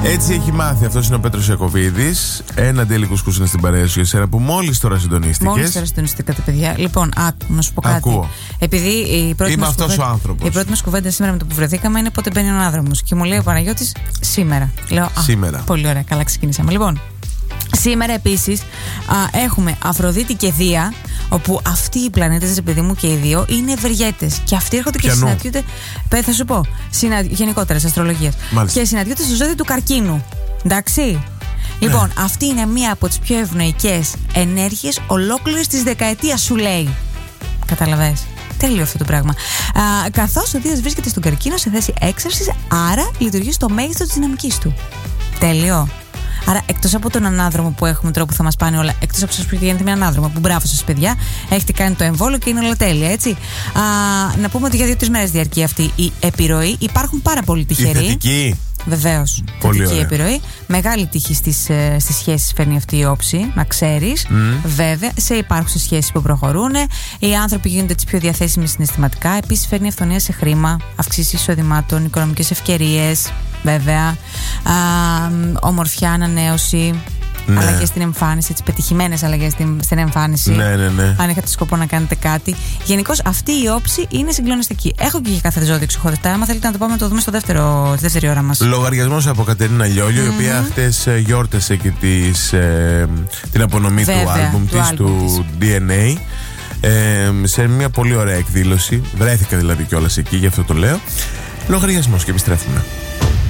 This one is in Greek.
Έτσι έχει μάθει. Αυτός είναι ο Πέτρος Ιακωβίδης. Ένα τέλει κουσκούς είναι στην παρέα σου για σένα που μόλις τώρα συντονίστηκες. Μόλις τώρα συντονίστηκατε, παιδιά. Λοιπόν, να σου πω κάτι. Ακούω. Επειδή είμαι αυτός ο άνθρωπος. Η πρώτη μας κουβέντα σήμερα με το που βρεθήκαμε είναι πότε μπαίνει ο ανάδρομος. Και μου λέει ο Παναγιώτης σήμερα. Λέω, σήμερα. Πολύ ωραία, καλά ξεκινήσαμε. Λοιπόν, σήμερα επίσης έχουμε Αφροδίτη και Δία, όπου αυτοί οι πλανήτες, επειδή μου και οι δύο, είναι ευεργέτες. Και αυτοί έρχονται και συναντιούνται. Θα σου πω, γενικότερα της αστρολογίας. Και συναντιούνται στο ζώδιο του Καρκίνου. Εντάξει. Λοιπόν, αυτή είναι μία από τις πιο ευνοϊκές ενέργειες ολόκληρης της δεκαετίας, σου λέει. Καταλαβες. Τέλειο αυτό το πράγμα. Καθώς ο Δίας βρίσκεται στον Καρκίνο σε θέση έξαρσης, άρα λειτουργεί στο μέγιστο της δυναμικής του. Τέλειο. Άρα, εκτός από τον ανάδρομο που έχουμε τώρα που θα μας πάνε όλα, εκτός από σας που γίνεται με ανάδρομο, που μπράβο σας παιδιά, έχετε κάνει το εμβόλιο και είναι όλα τέλεια, έτσι. Να πούμε ότι για 2-3 μέρες διαρκεί αυτή η επιρροή. Υπάρχουν πάρα πολύ τυχεροί. Η θετική. Βεβαίως. Θετική επιρροή. Μεγάλη τύχη στις σχέσεις φέρνει αυτή η όψη, να ξέρεις. Βέβαια, σε υπάρχουσες σχέσεις που προχωρούν. Οι άνθρωποι γίνονται τις πιο διαθέσιμοι συναισθηματικά. Επίσης, φέρνει αυθονία σε χρήμα, αυξήσεις εισοδημάτων, οικονομικές ευκαιρίες. Βέβαια. Ομορφιά, ανανέωση. Ναι. Αλλαγές στην εμφάνιση, τις πετυχημένες αλλαγές στην εμφάνιση. Ναι. Αν έχετε σκοπό να κάνετε κάτι. Γενικώς αυτή η όψη είναι συγκλονιστική. Έχω και για κάθε ζώδιο ξεχωριστά. Άμα θέλετε να το πάμε να το δούμε στη δεύτερη ώρα μας. Λογαριασμός από Κατερίνα Λιόλιο, η οποία χτες γιόρτασε και την απονομή του άλμπουμ της, του DNA. Σε μια πολύ ωραία εκδήλωση. Βρέθηκα δηλαδή κιόλας εκεί, γι' αυτό το λέω. Λογαριασμός και επιστρέφουμε.